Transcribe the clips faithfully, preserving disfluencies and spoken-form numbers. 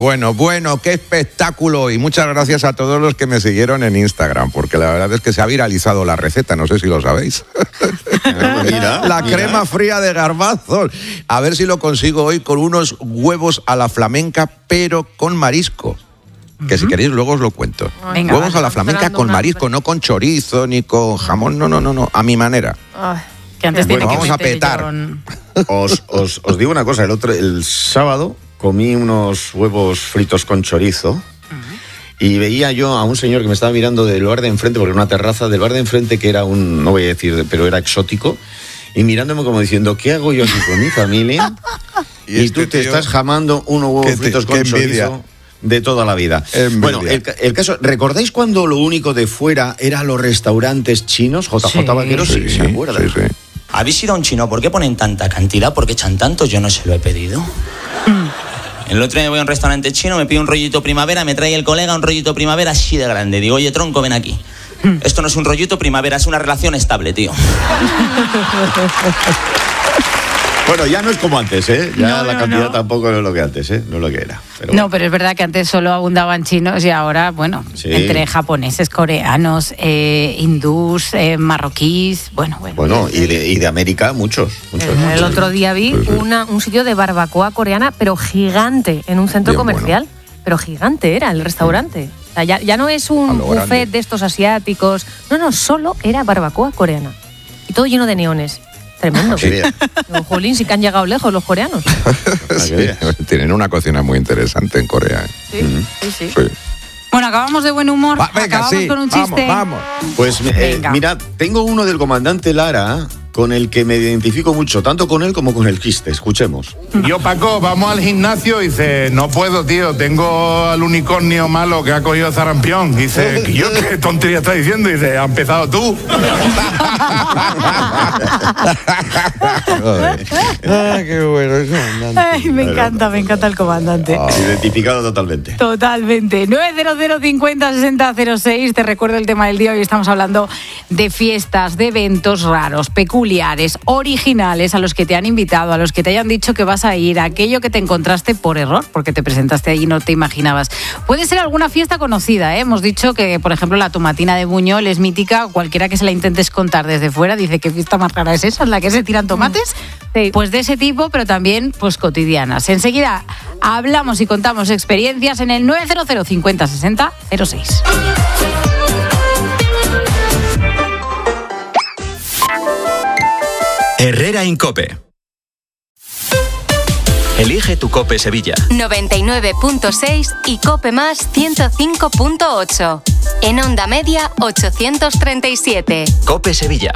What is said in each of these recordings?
Bueno, bueno, qué espectáculo. Y muchas gracias a todos los que me siguieron en Instagram, porque la verdad es que se ha viralizado la receta, no sé si lo sabéis. Mira, la mira. crema fría de garbanzos. A ver si lo consigo hoy con unos huevos a la flamenca, pero con marisco. Que uh-huh. si queréis luego os lo cuento. Venga, huevos vale, a la flamenca con marisco, hambre. No con chorizo ni con jamón, no, no, no, no, a mi manera. Ay, que antes bueno, tiene vamos que a petar. Con... Os, os, os digo una cosa, el otro, el sábado comí unos huevos fritos con chorizo uh-huh. y veía yo a un señor que me estaba mirando del bar de enfrente, porque era una terraza del bar de enfrente que era un, no voy a decir, pero era exótico, y mirándome como diciendo, ¿qué hago yo aquí con mi familia? y, y este tú te tío, estás jamando unos huevos fritos te, con chorizo de toda la vida. Envidia. Bueno, el, el caso, ¿recordáis cuando lo único de fuera era los restaurantes chinos? J J sí. Vaquero, sí, sí, ¿se acuerdan? Sí, sí. ¿Habéis ido a un chino? ¿Por qué ponen tanta cantidad? ¿Por qué echan tanto? Yo no se lo he pedido. El otro día voy a un restaurante chino, me pido un rollito primavera, me trae el colega un rollito primavera así de grande. Digo, oye, tronco, ven aquí. Esto no es un rollito primavera, es una relación estable, tío. Bueno, ya no es como antes, ¿eh? Ya no, la no, cantidad no. tampoco es lo que antes, ¿eh? No es lo que era. Pero bueno. No, pero es verdad que antes solo abundaban chinos y ahora, bueno, sí. entre japoneses, coreanos, eh, hindús, eh, marroquíes, bueno, bueno. Bueno, y de, y de América muchos. muchos, el, muchos. el otro día vi sí, sí. Una, un sitio de barbacoa coreana, pero gigante, en un centro Bien comercial. Bueno. Pero gigante era el restaurante. O sea, ya, ya no es un buffet grande. De estos asiáticos. No, no, solo era barbacoa coreana. Y todo lleno de neones. Tremendo. Sí. Jolín, sí que han llegado lejos los coreanos. Sí, tienen una cocina muy interesante en Corea. ¿eh? Sí, mm. sí, sí, sí. Bueno, acabamos de buen humor. Va, venga, acabamos sí, con un chiste. Vamos, vamos. Pues eh, mira, tengo uno del comandante Lara con el que me identifico mucho, tanto con él como con el chiste. Escuchemos. Yo, Paco, vamos al gimnasio y dice, no puedo, tío, tengo al unicornio malo que ha cogido zarampión. Dice, yo, ¿qué tontería estás diciendo? Dice, ¿ha empezado tú? ah, qué bueno, es comandante. Ay, me encanta, me encanta el comandante. Oh. Identificado totalmente. Totalmente. nueve cero cero cincuenta sesenta cero seis. Te recuerdo el tema del día. Hoy estamos hablando de fiestas, de eventos raros, peculiares, originales, a los que te han invitado, a los que te hayan dicho que vas a ir, aquello que te encontraste por error, porque te presentaste allí y no te imaginabas. Puede ser alguna fiesta conocida, ¿eh? Hemos dicho que, por ejemplo, la tomatina de Buñol es mítica. Cualquiera que se la intentes contar desde fuera dice, ¿qué fiesta más rara es esa? ¿En la que se tiran tomates? Sí. Pues de ese tipo, pero también pues cotidianas. Enseguida hablamos y contamos experiencias en el nueve cero cero cincuenta sesenta cero seis. Herrera Incope. Elige tu Cope Sevilla. noventa y nueve punto seis y Cope Más ciento cinco punto ocho. En onda media ochocientos treinta y siete. Cope Sevilla.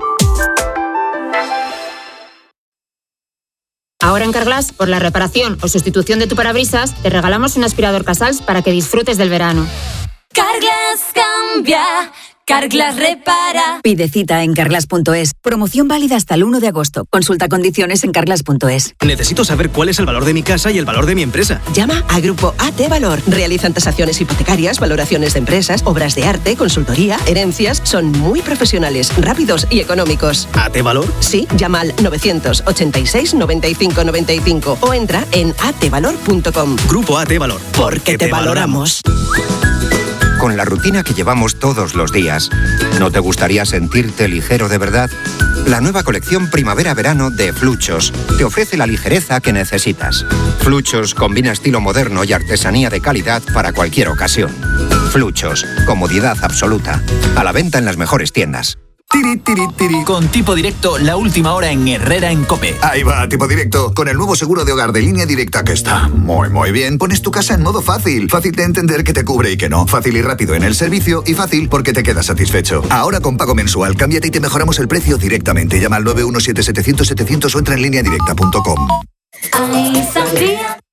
Ahora en Carglass, por la reparación o sustitución de tu parabrisas, te regalamos un aspirador Casals para que disfrutes del verano. Carglass cambia, Carglass repara. Pide cita en carglass punto es. Promoción válida hasta el uno de agosto. Consulta condiciones en carglass punto es. Necesito saber cuál es el valor de mi casa y el valor de mi empresa. Llama a Grupo A T Valor. Realizan tasaciones hipotecarias, valoraciones de empresas, obras de arte, consultoría, herencias. Son muy profesionales, rápidos y económicos. ¿A T Valor? Sí, llama al novecientos ochenta y seis noventa y cinco noventa y cinco o entra en a t valor punto com. Grupo A T Valor. Porque te valoramos. Con la rutina que llevamos todos los días, ¿no te gustaría sentirte ligero de verdad? La nueva colección Primavera-Verano de Fluchos te ofrece la ligereza que necesitas. Fluchos combina estilo moderno y artesanía de calidad para cualquier ocasión. Fluchos, comodidad absoluta. A la venta en las mejores tiendas. Tiri, tiri, tiri. Con Tipo Directo, la última hora en Herrera en COPE. Ahí va, Tipo Directo. Con el nuevo seguro de hogar de Línea Directa, que está muy, muy bien. Pones tu casa en modo fácil. Fácil de entender que te cubre y que no. Fácil y rápido en el servicio y fácil porque te quedas satisfecho. Ahora con pago mensual, cámbiate y te mejoramos el precio directamente. Llama al nueve uno siete setecientos setecientos o entra en línea directa punto com. Ay, sangría.